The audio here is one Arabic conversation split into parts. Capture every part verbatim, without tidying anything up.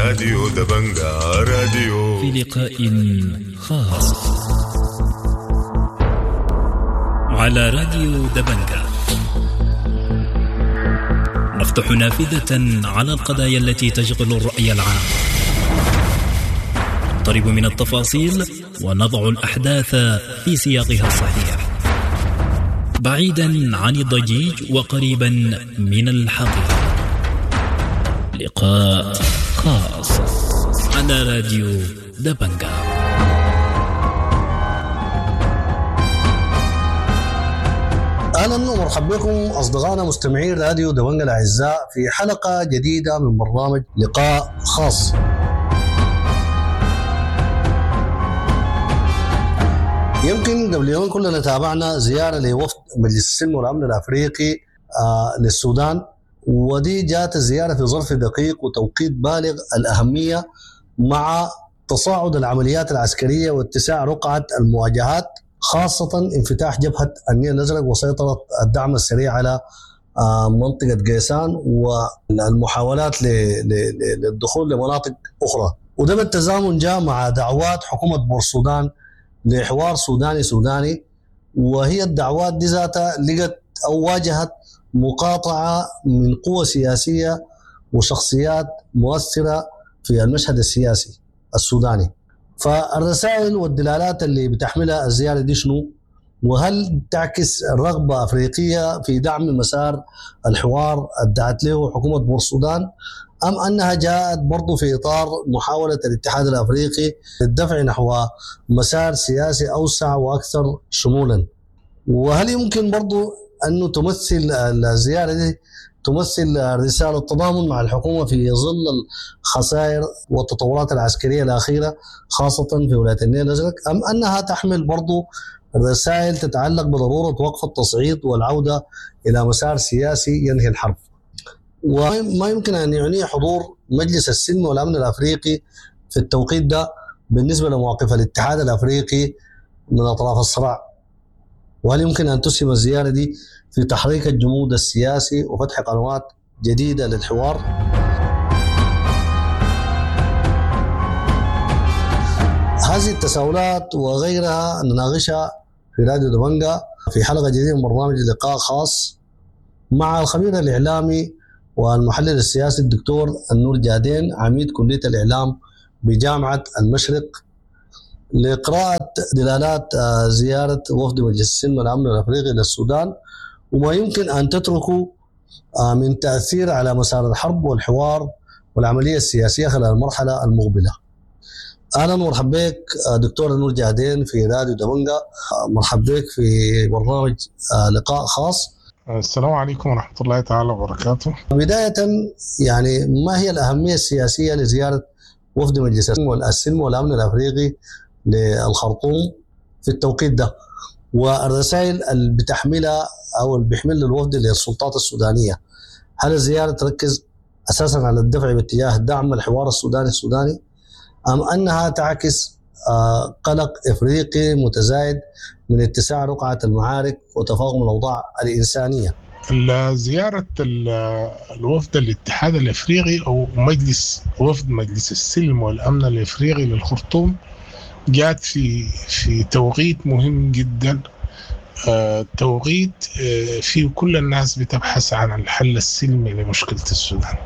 راديو دبنجا راديو في لقاء خاص على راديو دبنجا نفتح نافذة على القضايا التي تشغل الرأي العام، نقترب من التفاصيل ونضع الأحداث في سياقها الصحيح، بعيدا عن الضجيج وقريبا من الحقيقة. لقاء خاص على راديو دبنجا. أهلا ومرحبا بكم أصدقائنا مستمعين راديو دبنجا الأعزاء في حلقة جديدة من برنامج لقاء خاص. يمكن قبل يومين كلنا تابعنا زيارة لوفد مجلس السلم والأمن الأفريقي آه للسودان، ودي جاءت الزيارة في ظرف دقيق وتوقيت بالغ الأهمية مع تصاعد العمليات العسكرية واتساع رقعة المواجهات، خاصة انفتاح جبهة النيل الأزرق وسيطرة الدعم السريع على منطقة قيسان والمحاولات للدخول لمناطق أخرى. وده بالتزامن جاء مع دعوات حكومة بورسودان لحوار سوداني سوداني، وهي الدعوات دي ذاتها لقت أو واجهت مقاطعة من قوى سياسية وشخصيات مؤثرة في المشهد السياسي السوداني. فالرسائل والدلالات اللي بتحملها الزيارة دي شنو؟ وهل تعكس رغبة أفريقية في دعم مسار الحوار ادعت له حكومة بورسودان، أم أنها جاءت برضو في إطار محاولة الاتحاد الأفريقي للدفع نحو مسار سياسي أوسع وأكثر شمولا؟ وهل يمكن برضو أنه تمثل الزيارة دي تمثل رسالة تضامن مع الحكومة في ظل الخسائر والتطورات العسكرية الأخيرة خاصة في ولاية النيل الأزرق، أم أنها تحمل برضو رسائل تتعلق بضرورة وقف التصعيد والعودة إلى مسار سياسي ينهي الحرب؟ وما يمكن أن يعني حضور مجلس السلم والأمن الأفريقي في التوقيت ده بالنسبة لمواقف الاتحاد الأفريقي من أطراف الصراع؟ وهل يمكن أن تسهم الزيارة دي في تحريك الجمود السياسي وفتح قنوات جديدة للحوار؟ هذه التساؤلات وغيرها نناقشها في راديو دبنجا في حلقة جديدة من برنامج لقاء خاص مع الخبير الإعلامي والمحلل السياسي الدكتور النور جادين، عميد كلية الإعلام بجامعة المشرق، لقراءة دلالات زيارة وفد مجلس السلم والأمن الأفريقي للسودان وما يمكن أن تتركه من تأثير على مسار الحرب والحوار والعملية السياسية خلال المرحلة المقبلة. أهلا ومرحبا بك دكتور نور جادين في راديو دبنجا، مرحبا بك في برنامج لقاء خاص. السلام عليكم ورحمة الله تعالى وبركاته. بداية يعني ما هي الأهمية السياسية لزيارة وفد مجلس السلم والأمن الأفريقي للخرطوم في التوقيت ده، والرسائل اللي بتحملها أو اللي بيحمل الوفد للسلطات السودانية؟ هل الزيارة تركز أساسا على الدفع باتجاه دعم الحوار السوداني السوداني، أم أنها تعكس قلق إفريقي متزايد من اتساع رقعة المعارك وتفاقم الأوضاع الإنسانية؟ زيارة الوفد الاتحاد الأفريقي أو مجلس وفد مجلس السلم والأمن الأفريقي للخرطوم جاءت في في توقيت مهم جدا، آه توقيت آه في كل الناس بتبحث عن الحل السلمي لمشكلة السودان.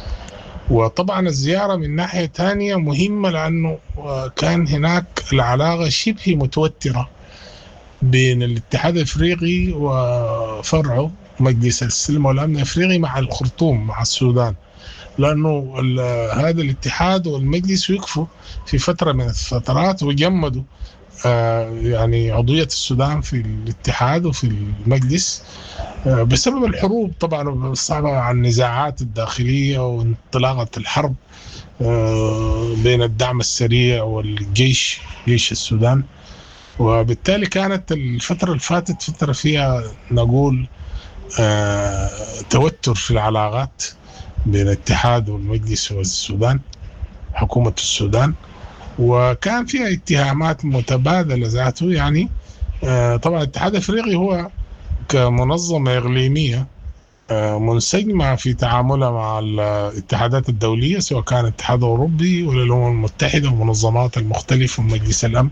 وطبعا الزيارة من ناحية تانية مهمة لأنه كان هناك العلاقة شبه متوترة بين الاتحاد الأفريقي وفرعه مجلس السلم والأمن الأفريقي مع الخرطوم مع السودان، لأنه هذا الاتحاد والمجلس يكفوا في فترة من الفترات وجمدوا آه يعني عضوية السودان في الاتحاد وفي المجلس آه بسبب الحروب طبعا الصعبة عن النزاعات الداخلية وانطلاقة الحرب آه بين الدعم السريع والجيش جيش السودان. وبالتالي كانت الفترة اللي فاتت فترة فيها نقول آه توتر في العلاقات بين الاتحاد والمجلس والسودان حكومة السودان، وكان فيها اتهامات متبادلة ذاته. يعني آه طبعا الاتحاد الأفريقي هو كمنظمة إقليمية منسجمة في تعاملها مع الاتحادات الدولية، سواء كان الاتحاد الأوروبي ولا الأمم المتحدة والمنظمات المختلفة ومجلس الأمن.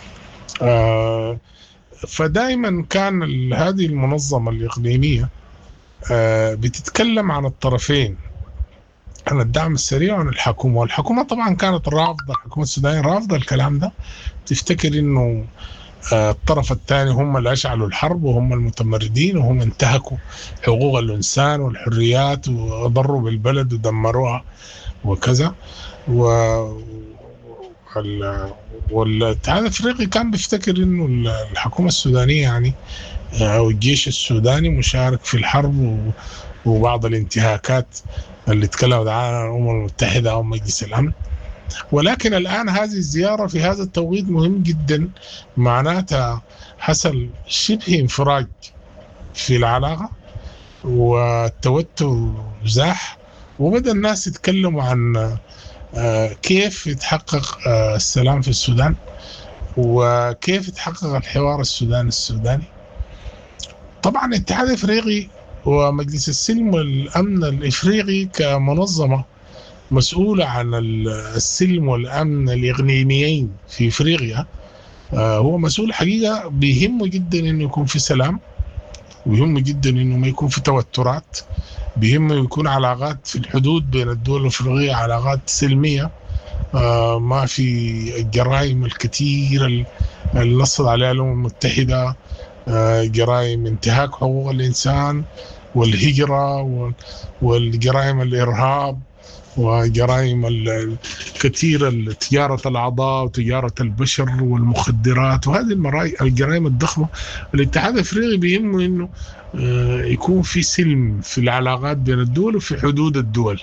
فدائما كان هذه المنظمة الإقليمية بتتكلم عن الطرفين، عن الدعم السريع وعن الحكومة. والحكومة طبعا كانت رافضة، الحكومة السودانية رافضة الكلام ده، تفتكر إنه الطرف الثاني هم اللي أشعلوا الحرب وهم المتمردين وهم انتهكوا حقوق الإنسان والحريات وضروا بالبلد ودمروها وكذا. و والاتحاد الافريقي كان بيفتكر انه الحكومه السودانيه يعني او الجيش السوداني مشارك في الحرب وبعض الانتهاكات اللي تكلمت عنها الامم المتحده او مجلس الامن. ولكن الان هذه الزياره في هذا التوقيت مهم جدا، معناتها حصل شبه انفراج في العلاقه والتوتر زاح، وبدأ الناس يتكلموا عن كيف يتحقق السلام في السودان وكيف يتحقق الحوار السوداني السوداني. طبعا الاتحاد الافريقي ومجلس السلم والامن الافريقي كمنظمه مسؤوله عن السلم والامن الاقليميين في افريقيا، هو مسؤول حقيقه بيهمه جدا انه يكون في سلام، ويهم جدا انه ما يكون في توترات، بيهمه يكون علاقات في الحدود بين الدول الافريقيه علاقات سلميه، آه ما في الجرائم الكثيره اللي نصت عليها الامم المتحده، آه جرائم انتهاك حقوق الانسان والهجره والجرائم الارهاب وجرائم الكثيره تجاره الاعضاء وتجاره البشر والمخدرات وهذه الجرائم الضخمه. الاتحاد الافريقي بيهمه انه يكون في سلم في العلاقات بين الدول وفي حدود الدول.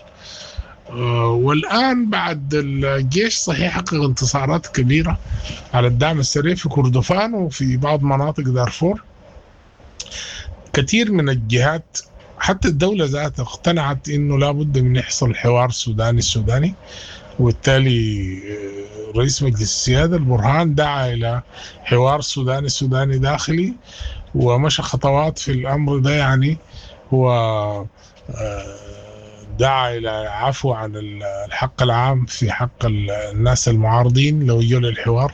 والآن بعد الجيش صحيح حقق انتصارات كبيرة على الدعم السريع في كردفان وفي بعض مناطق دارفور، كثير من الجهات حتى الدولة ذاتها اقتنعت إنه لابد من يحصل حوار سوداني السوداني، وبالتالي رئيس مجلس السيادة البرهان دعا إلى حوار سوداني السوداني داخلي ومشى خطوات في الأمر ده. يعني هو دعا إلى عفو عن الحق العام في حق الناس المعارضين لو يجوا للحوار،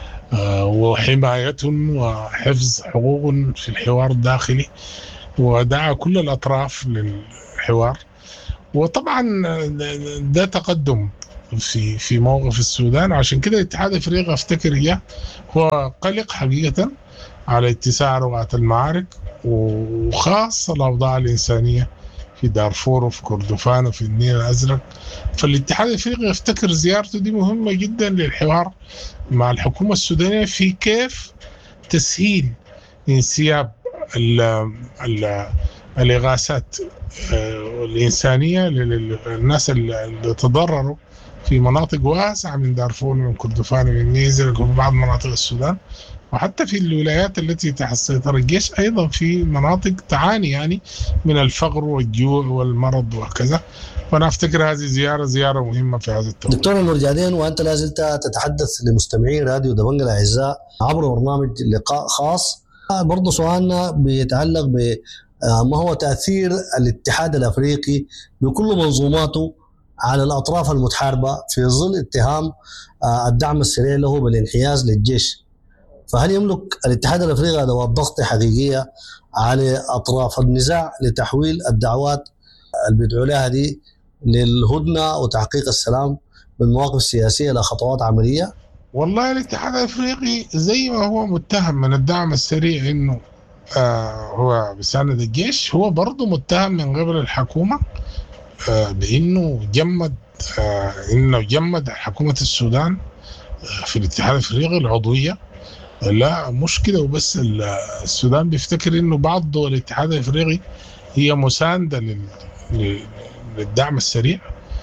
وحمايتهم وحفظ حقوقهم في الحوار الداخلي، ودعا كل الأطراف للحوار. وطبعا ده تقدم في في موقف السودان، وعشان كده الاتحاد الافريقي افتكر اياه هو قلق حقيقة على اتساع رقعة المعارك وخاصة الأوضاع الإنسانية في دارفور وفي كردفان وفي النيل الأزرق. فالاتحاد الافريقي يفتكر زيارته دي مهمة جدا للحوار مع الحكومة السودانية في كيف تسهيل انسياب ال ال الإغاثات الإنسانية للناس اللي تضرروا في مناطق واسعة من دارفور ومن كردفان ومن النيل وفي بعض مناطق السودان، وحتى في الولايات التي تحت سيطرة الجيش أيضا في مناطق تعاني يعني من الفقر والجوع والمرض وكذا. فأنا أفتكر هذه زيارة زيارة مهمة في هذا التوقيت. دكتور نورجادين، وأنت لازلت تتحدث لمستمعين راديو دبنجة الأعزاء عبر برنامج لقاء خاص، برضو سؤالنا بيتعلق بما هو تأثير الاتحاد الأفريقي بكل منظوماته على الأطراف المتحاربة في ظل اتهام الدعم السريع له بالانحياز للجيش. فهل يملك الاتحاد الأفريقي أدوات ضغط حقيقية على أطراف النزاع لتحويل الدعوات اللي بيدعوا لها دي للهدنة وتحقيق السلام بالمواقف السياسية إلى خطوات عملية؟ والله الاتحاد الافريقي زي ما هو متهم من الدعم السريع انه آه هو بيساند الجيش، هو برضه متهم من قبل الحكومه آه بانه جمد آه انه جمد حكومه السودان آه في الاتحاد الافريقي العضويه. لا مشكله وبس السودان بيفتكر انه بعض دول الاتحاد الافريقي هي مسانده للدعم السريع،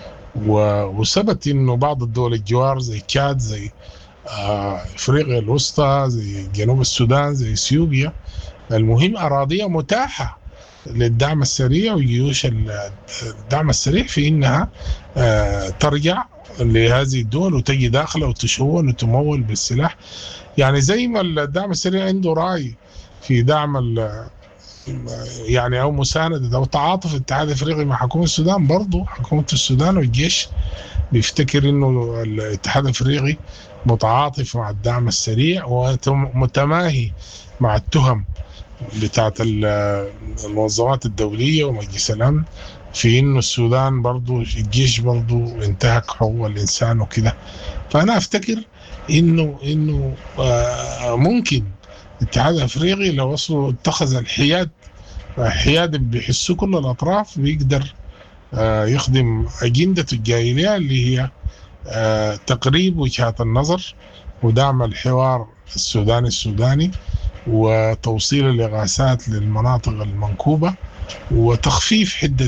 وثبت انه بعض الدول الجوار زي تشاد زي آه افريقيا الوسطى زي جنوب السودان زي اثيوبيا المهم اراضيه متاحه للدعم السريع وجيوش الدعم السريع في انها آه ترجع لهذه الدول وتجي داخله وتشون وتمول بالسلاح. يعني زي ما الدعم السريع عنده راي في دعم يعني أو مساندة أو تعاطف الاتحاد الأفريقي مع حكومة السودان. برضو حكومة السودان والجيش بيفتكر إنه الاتحاد الأفريقي متعاطف مع الدعم السريع ومتماهي مع التهم بتاعت المنظمات الدولية ومجلس الأمن في إنه السودان برضو الجيش برضو انتهك حقوق الإنسان وكده. فأنا أفتكر إنه إنه ممكن الاتحاد الأفريقي لو وصلوا اتخذ الحياد حياد بيحسوا كل الأطراف بيقدر يخدم أجندة الجاهلية اللي هي تقريب وجهات النظر ودعم الحوار السوداني السوداني وتوصيل الإغاثات للمناطق المنكوبة وتخفيف حدة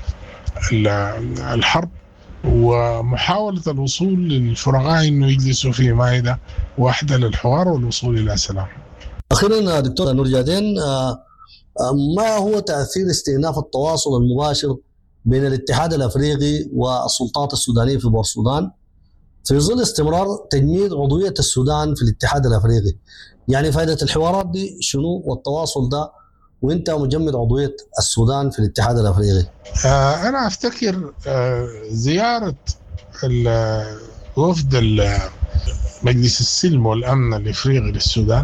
الحرب ومحاولة الوصول للفرقاء إنه يجلسوا في مائدة واحدة للحوار والوصول إلى سلام. أخيرا دكتور نور جادين، ما هو تأثير استئناف التواصل المباشر بين الاتحاد الأفريقي والسلطات السودانية في بورسودان في ظل استمرار تجميد عضوية السودان في الاتحاد الأفريقي؟ يعني فائدة الحوارات دي شنو والتواصل ده وانت مجمد عضوية السودان في الاتحاد الأفريقي؟ آه أنا أفتكر آه زيارة وفد مجلس السلم والأمن الإفريقي للسودان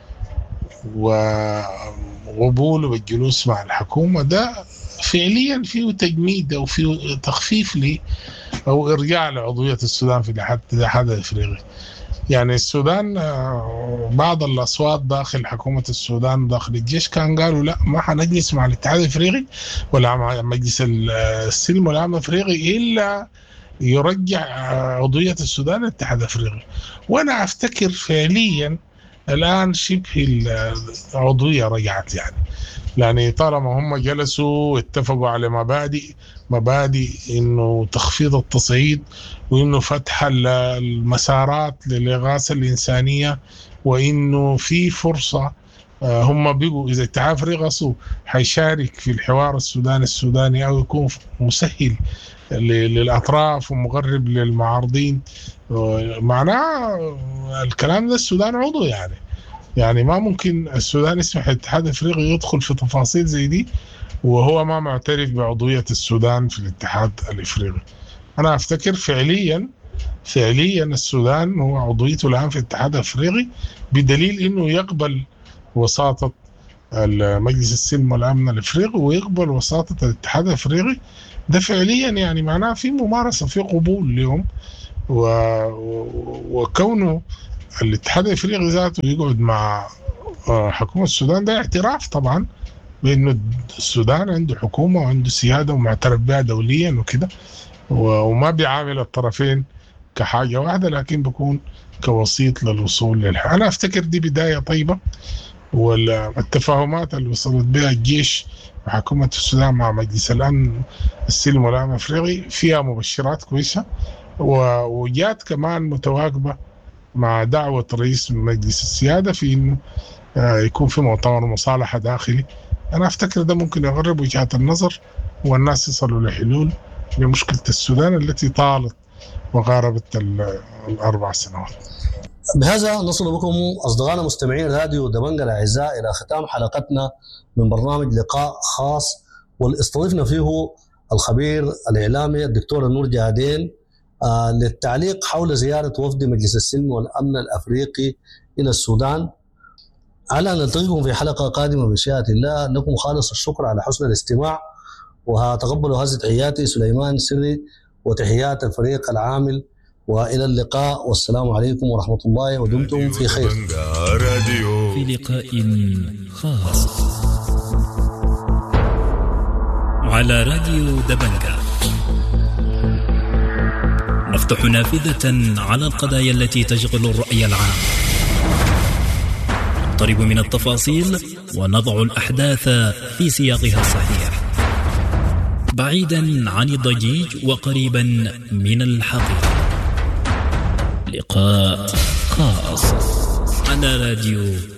وقبوله بالجلوس مع الحكومة ده فعليا فيه تجميد أو فيه تخفيف لي أو إرجاع لعضوية السودان في الاتحاد الأفريقي. يعني السودان بعض الأصوات داخل حكومة السودان داخل الجيش كان قالوا لا ما حنجلس مع الاتحاد الأفريقي ولا مع مجلس السلم والأمن الأفريقي إلا يرجع عضوية السودان للاتحاد الأفريقي. وأنا أفتكر فعليا الآن شبه العضوية رجعت، يعني يعني طالما هم جلسوا واتفقوا على مبادئ مبادئ إنه تخفيض التصعيد وإنه فتح المسارات للإغاثة الإنسانية وإنه في فرصة هم بيقوا إذا الاتحاد الأفريقي غصوا حيشارك في الحوار السوداني السوداني أو يكون مسهل للأطراف ومغرب للمعارضين، معناه الكلام ده السودان عضو. يعني يعني ما ممكن السودان يسمح الاتحاد الأفريقي يدخل في تفاصيل زي دي وهو ما معترف بعضوية السودان في الاتحاد الأفريقي. أنا أفتكر فعليا فعليا السودان هو عضويته الآن في الاتحاد الأفريقي بدليل إنه يقبل وساطة المجلس السلم والأمن الأفريقي ويقبل وساطة الاتحاد الأفريقي. ده فعليا يعني معناه في ممارسة في قبول لهم و... وكونه الاتحاد الأفريقي ذاته يقعد مع حكومة السودان ده اعتراف طبعا بأنه السودان عنده حكومة وعنده سيادة ومعترف بها دوليا وكده، وما بيعامل الطرفين كحاجة واحدة لكن بيكون كوسيط للوصول للحل. أنا أفتكر دي بداية طيبة، والتفاهمات اللي وصلت بها الجيش وحكومة السودان مع مجلس الأمن السلم والأمن الأفريقي فيها مبشرات كويسة، وجات كمان متواكبة مع دعوة رئيس مجلس السيادة في إنه يكون في مؤتمر مصالحة داخلي. أنا أفتكر ده ممكن يغرب وجهات النظر والناس يصلوا لحلول لمشكلة السودان التي طالت وغاربت الأربع سنوات. بهذا نصل بكم أصدقائنا مستمعين راديو دبنجة الأعزاء إلى ختام حلقتنا من برنامج لقاء خاص، واستضفنا فيه الخبير الإعلامي الدكتور نور جادين آه للتعليق حول زيارة وفد مجلس السلم والأمن الأفريقي إلى السودان. على أن نلتقيكم في حلقة قادمة بمشيئة الله. لكم خالص الشكر على حسن الاستماع، وتقبلوا هذه تحياتي سليمان سري وتحيات الفريق العامل، وإلى اللقاء والسلام عليكم ورحمة الله ودمتم في خير. في لقاء خاص على راديو دبنجة نفتح نافذة على القضايا التي تشغل الرأي العام، نقترب من التفاصيل ونضع الأحداث في سياقها الصحيح، بعيدا عن الضجيج وقريبا من الحقيقة. لقاء خاص على راديو